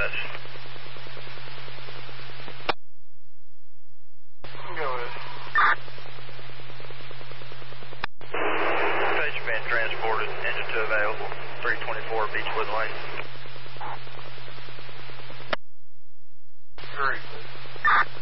dispatch. Go ahead. Patient being transported, engine 2 available, 324 Beechwood Lane. Hurry, please.